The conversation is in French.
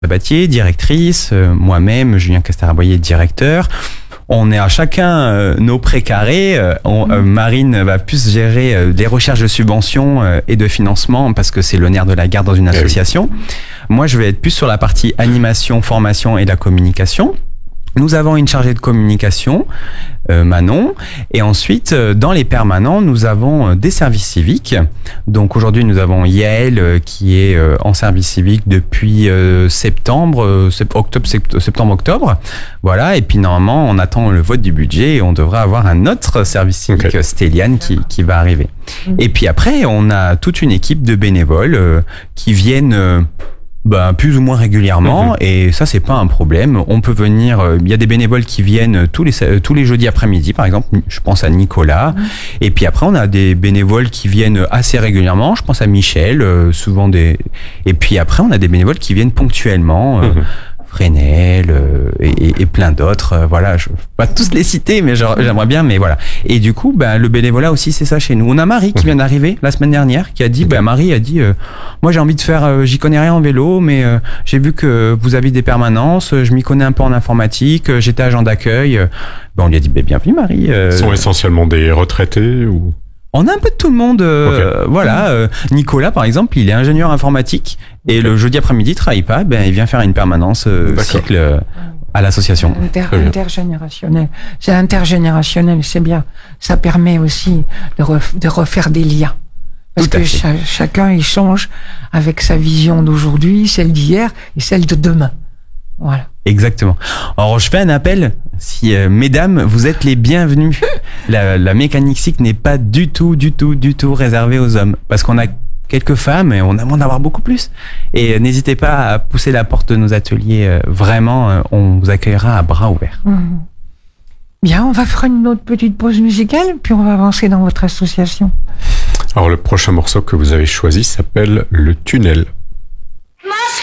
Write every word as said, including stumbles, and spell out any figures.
Sabatier, directrice, euh, moi-même, Julien Castéraboyer, directeur. On est à chacun euh, nos précarés. Euh, on, euh, Marine va plus gérer euh, les recherches de subventions euh, et de financement parce que c'est le nerf de la guerre dans une association. Oui. Moi, je vais être plus sur la partie animation, formation et la communication. Nous avons une chargée de communication, euh, Manon, et ensuite, euh, dans les permanents, nous avons euh, des services civiques. Donc aujourd'hui, nous avons Yael euh, qui est euh, en service civique depuis euh, septembre, euh, octobre, septembre, octobre. Voilà, et puis normalement, on attend le vote du budget et on devrait avoir un autre service civique, okay. Stéliane, qui, qui va arriver. Mmh. Et puis après, on a toute une équipe de bénévoles euh, qui viennent... Euh, Ben, plus ou moins régulièrement, mmh. et ça c'est pas un problème. On peut venir, il euh, y a des bénévoles qui viennent tous les euh, tous les jeudis après-midi, par exemple. Je pense à Nicolas. Mmh. Et puis après on a des bénévoles qui viennent assez régulièrement. Je pense à Michel, euh, souvent des. Et puis après on a des bénévoles qui viennent ponctuellement. Euh, mmh. Fresnel euh, et, et plein d'autres. Euh, voilà, je ne vais pas tous les citer, mais genre, j'aimerais bien. Mais voilà. Et du coup, ben, le bénévolat aussi, c'est ça chez nous. On a Marie qui vient d'arriver la semaine dernière, qui a dit, ben, Marie a dit, euh, moi j'ai envie de faire, euh, j'y connais rien en vélo, mais euh, j'ai vu que vous avez des permanences, je m'y connais un peu en informatique, euh, j'étais agent d'accueil. Euh, ben, on lui a dit, ben, bienvenue Marie. Euh, Ils sont essentiellement des retraités ou... On a un peu de tout le monde, euh, okay. Voilà. Euh, Nicolas, par exemple, il est ingénieur informatique et okay. le jeudi après-midi, il travaille pas, ben il vient faire une permanence euh, cycle euh, à l'association. Inter- intergénérationnel, c'est intergénérationnel, c'est bien. Ça permet aussi de, ref- de refaire des liens. Parce que cha- chacun échange avec sa vision d'aujourd'hui, celle d'hier et celle de demain. Voilà. Exactement. Alors, je fais un appel. Si, euh, mesdames, vous êtes les bienvenues. La, la mécanique cycle n'est pas du tout, du tout, du tout réservée aux hommes. Parce qu'on a quelques femmes et on a demande d'avoir beaucoup plus. Et euh, n'hésitez pas à pousser la porte de nos ateliers. Euh, vraiment, euh, on vous accueillera à bras ouverts. Mmh. Bien, on va faire une autre petite pause musicale, puis on va avancer dans votre association. Alors, le prochain morceau que vous avez choisi s'appelle Le Tunnel. Moi,